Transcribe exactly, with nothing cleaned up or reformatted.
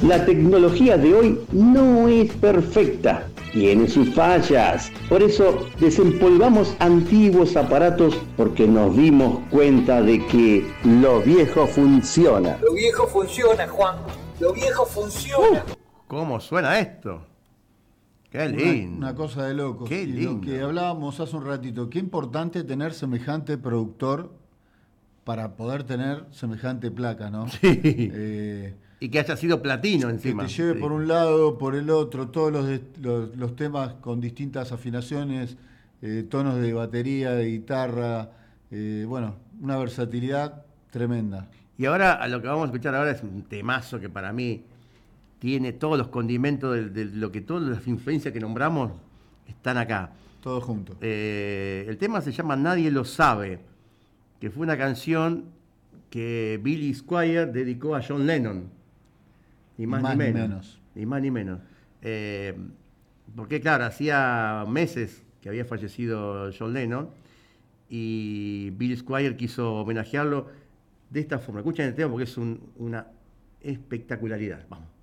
La tecnología de hoy no es perfecta, tiene sus fallas. Por eso desempolvamos antiguos aparatos porque nos dimos cuenta de que lo viejo funciona. Lo viejo funciona, Juan. Lo viejo funciona. Uh, ¿Cómo suena esto? Qué lindo. Una, una cosa de locos. Qué y lindo. lo que hablábamos hace un ratito, qué importante tener semejante productor para poder tener semejante placa, ¿no? Sí. Eh, y que haya sido platino encima. Que te lleve sí. por un lado, por el otro, todos los, de, los, los temas con distintas afinaciones, eh, tonos de batería, de guitarra, eh, bueno, una versatilidad tremenda. Y ahora, a lo que vamos a escuchar ahora es un temazo que para mí tiene todos los condimentos de, de lo que todas las influencias que nombramos están acá. Todos juntos. Eh, el tema se llama Nadie lo sabe, que fue una canción que Billy Squier dedicó a John Lennon. Ni más, más ni menos. menos. Ni más ni menos. Eh, porque claro, hacía meses que había fallecido John Lennon y Billy Squier quiso homenajearlo de esta forma. Escuchen el tema porque es un, una espectacularidad. Vamos.